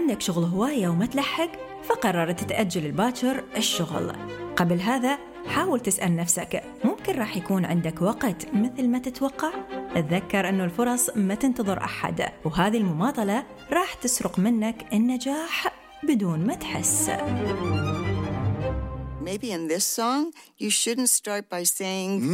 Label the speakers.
Speaker 1: عندك شغل هواية وما تلحق، فقررت تأجل الباكر الشغل. قبل هذا حاول تسأل نفسك، ممكن راح يكون عندك وقت مثل ما تتوقع؟ تذكر أنه الفرص ما تنتظر أحد، وهذه المماطلة راح تسرق منك النجاح بدون ما تحس.
Speaker 2: Maybe in this song, you shouldn't start by saying